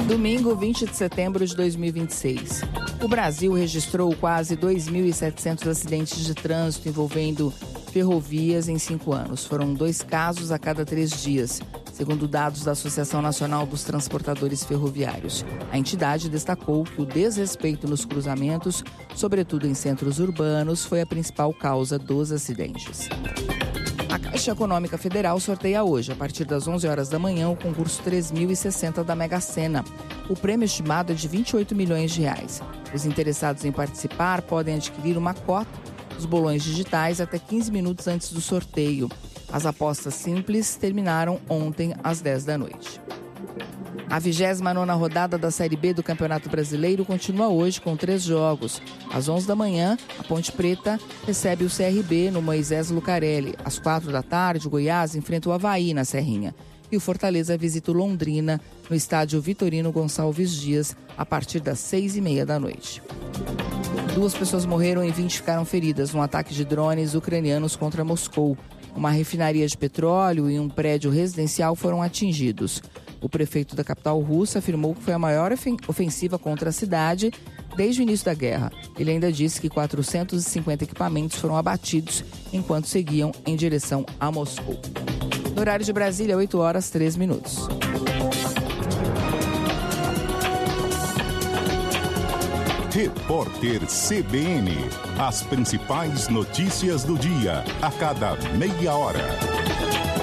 Domingo, 20 de setembro de 2026. O Brasil registrou quase 2.700 acidentes de trânsito envolvendo ferrovias em 5 anos. Foram 2 casos a cada 3 dias, segundo dados da Associação Nacional dos Transportadores Ferroviários. A entidade destacou que o desrespeito nos cruzamentos, sobretudo em centros urbanos, foi a principal causa dos acidentes. A Caixa Econômica Federal sorteia hoje, a partir das 11 horas da manhã, o concurso 3060 da Mega Sena. O prêmio estimado é de R$28 milhões. Os interessados em participar podem adquirir uma cota dos bolões digitais até 15 minutos antes do sorteio. As apostas simples terminaram ontem às 10 da noite. A 29ª rodada da Série B do Campeonato Brasileiro continua hoje com 3 jogos. Às 11 da manhã, a Ponte Preta recebe o CRB no Moisés Lucarelli. Às 4 da tarde, o Goiás enfrenta o Avaí na Serrinha. E o Fortaleza visita o Londrina no estádio Vitorino Gonçalves Dias a partir das 6h30 da noite. 2 pessoas morreram e 20 ficaram feridas num ataque de drones ucranianos contra Moscou. Uma refinaria de petróleo e um prédio residencial foram atingidos. O prefeito da capital russa afirmou que foi a maior ofensiva contra a cidade desde o início da guerra. Ele ainda disse que 450 equipamentos foram abatidos enquanto seguiam em direção a Moscou. No horário de Brasília, 8 horas 3 minutos. Repórter CBN. As principais notícias do dia, a cada meia hora.